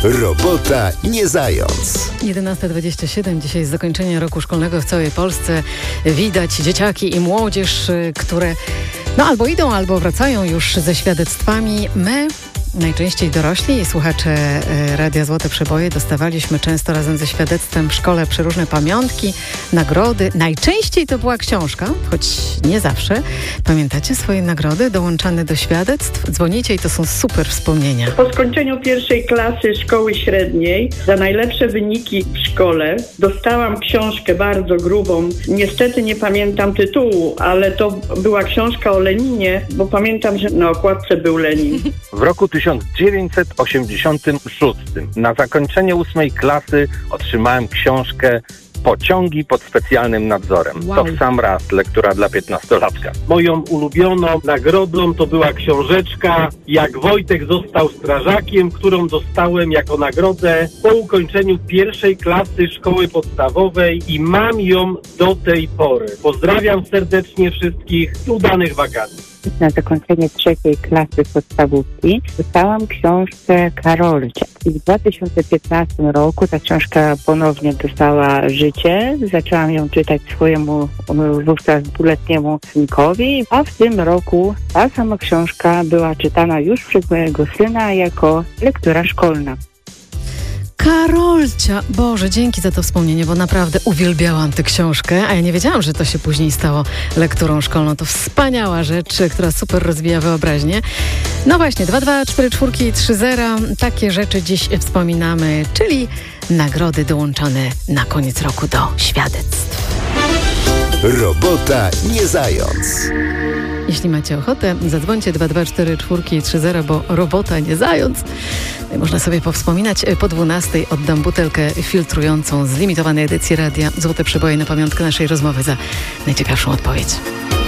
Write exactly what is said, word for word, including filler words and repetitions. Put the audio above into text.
Robota nie zając. jedenasta dwadzieścia siedem. Dzisiaj jest zakończenie roku szkolnego w całej Polsce. Widać dzieciaki i młodzież, które no albo idą, albo wracają już ze świadectwami. My, najczęściej dorośli i słuchacze Radia Złote Przeboje, dostawaliśmy często razem ze świadectwem w szkole przeróżne pamiątki, nagrody. Najczęściej to była książka, choć nie zawsze. Pamiętacie swoje nagrody dołączane do świadectw? Dzwonicie i to są super wspomnienia. Po skończeniu pierwszej klasy szkoły średniej za najlepsze wyniki w szkole dostałam książkę bardzo grubą. Niestety nie pamiętam tytułu, ale to była książka o Leninie, bo pamiętam, że na okładce był Lenin. W roku tysiąc dziewięćset osiemdziesiątym szóstym na zakończenie ósmej klasy otrzymałem książkę Pociągi pod specjalnym nadzorem. Wow. To w sam raz lektura dla piętnastolatka. Moją ulubioną nagrodą to była książeczka Jak Wojtek został strażakiem, którą dostałem jako nagrodę po ukończeniu pierwszej klasy szkoły podstawowej i mam ją do tej pory. Pozdrawiam serdecznie wszystkich, udanych wakacji. Na zakończenie trzeciej klasy podstawówki dostałam książkę Karolcia. I w dwa tysiące piętnastym roku ta książka ponownie dostała życie. Zaczęłam ją czytać swojemu wówczas dwuletniemu synkowi, a w tym roku ta sama książka była czytana już przez mojego syna jako lektura szkolna. Karolcia! Boże, dzięki za to wspomnienie, bo naprawdę uwielbiałam tę książkę, a ja nie wiedziałam, że to się później stało lekturą szkolną. To wspaniała rzecz, która super rozwija wyobraźnię. No właśnie, dwa dwa cztery cztery trzy zero. Takie rzeczy dziś wspominamy, czyli nagrody dołączone na koniec roku do świadectw. Robota nie zając. Jeśli macie ochotę, zadzwońcie dwa dwa cztery cztery trzy zero, bo robota nie zając. Można sobie powspominać. Po dwunastej oddam butelkę filtrującą z limitowanej edycji Radia Złote Przeboje na pamiątkę naszej rozmowy za najciekawszą odpowiedź.